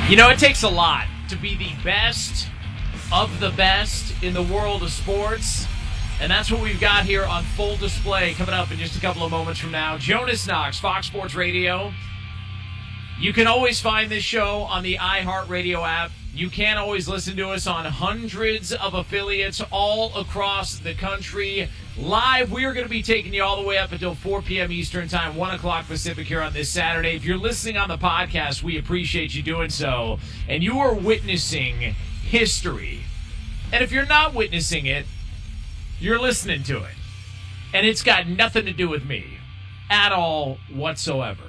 You know, it takes a lot to be the best of the best in the world of sports. And that's what we've got here on full display coming up in just a couple of moments from now. Jonas Knox, Fox Sports Radio. You can always find this show on the iHeartRadio app. You can always listen to us on hundreds of affiliates all across the country. Live, we are going to be taking you all the way up until 4 p.m. Eastern Time, 1 o'clock Pacific here on this Saturday. If you're listening on the podcast, we appreciate you doing so. And you are witnessing history. And if you're not witnessing it, you're listening to it. And it's got nothing to do with me at all whatsoever.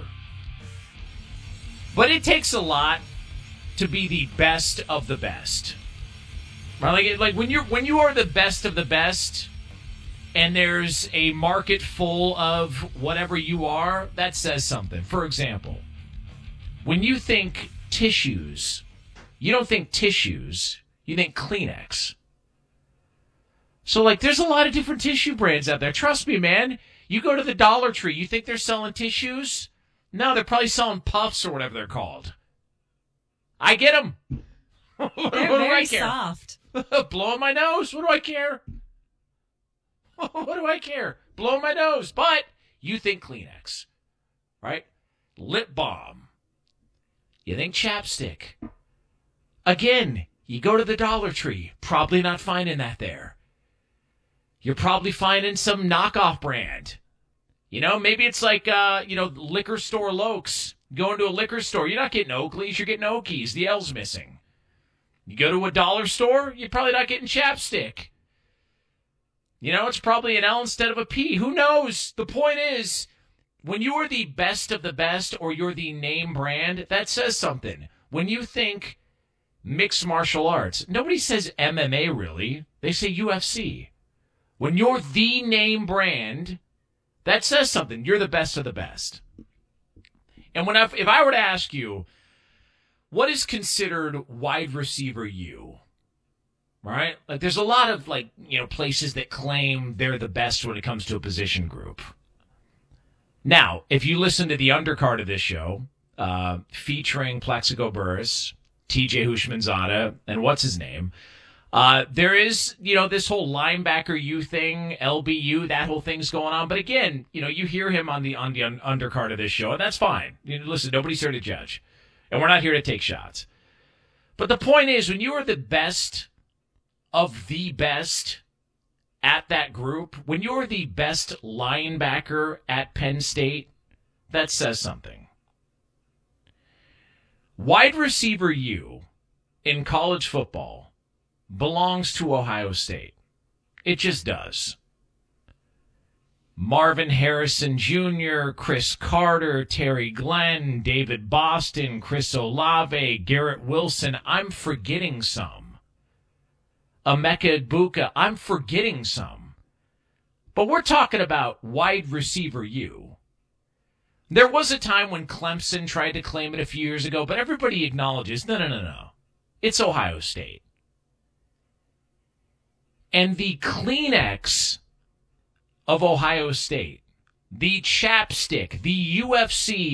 But it takes a lot to be the best of the best. Right? Like when you are the best of the best and there's a market full of whatever you are, that says something. For example, when you think tissues, you don't think tissues, you think Kleenex. So, like, there's a lot of different tissue brands out there. Trust me, man. You go to the Dollar Tree, you think they're selling tissues? No, they're probably selling puffs or whatever they're called. I get them. They're very soft. Blowing my nose. What do I care? What do I care? Blowing my nose. But you think Kleenex, right? Lip balm. You think chapstick. Again, you go to the Dollar Tree. Probably not finding that there. You're probably finding some knockoff brand. You know, maybe it's like, liquor store Lokes. Going to a liquor store, you're not getting Oakleys, you're getting Okies. The L's missing. You go to a dollar store, you're probably not getting chapstick. You know, it's probably an L instead of a P. Who knows? The point is, when you are the best of the best or you're the name brand, that says something. When you think mixed martial arts, nobody says MMA really. They say UFC. When you're the name brand, that says something. You're the best of the best. And if I were to ask you, what is considered wide receiver U? Right? Like, there's a lot of, places that claim they're the best when it comes to a position group. Now, if you listen to the undercard of this show, featuring Plaxico Burress, TJ Houshmandzadeh, and what's his name, there is, this whole linebacker U thing, LBU, that whole thing's going on. But again, you hear him on the undercard of this show, and that's fine. Listen, nobody's here to judge. And we're not here to take shots. But the point is, when you are the best of the best at that group, when you're the best linebacker at Penn State, that says something. Wide receiver U in college football belongs to Ohio State. It just does. Marvin Harrison Jr., Chris Carter, Terry Glenn, David Boston, Chris Olave, Garrett Wilson. I'm forgetting some. Emeka Egbuka. I'm forgetting some. But we're talking about wide receiver U. There was a time when Clemson tried to claim it a few years ago, but everybody acknowledges, no. It's Ohio State. And the Kleenex of Ohio State, the chapstick, the UFC